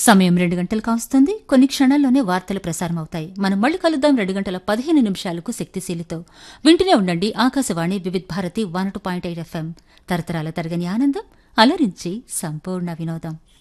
సమయం 2 గంటలు కావస్తుంది. కొన్ని క్షణాల్లోనే వార్తలు ప్రసారమవుతాయి. మనం మళ్ళీ కలుద్దాం 2:15 శక్తిశీలితో. వింటూనే ఉండండి ఆకాశవాణి వివిధ భారతి 102.8 FM. తరతరాల తరగని ఆనందం, అలరించి సంపూర్ణ వినోదం.